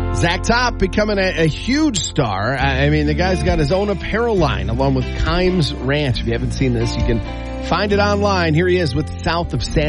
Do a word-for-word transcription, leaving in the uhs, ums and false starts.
Zach Top becoming a, a huge star. I, I mean, the guy's got his own apparel line along with Kimes Ranch. If you haven't seen this, you can find it online. Here he is with South of San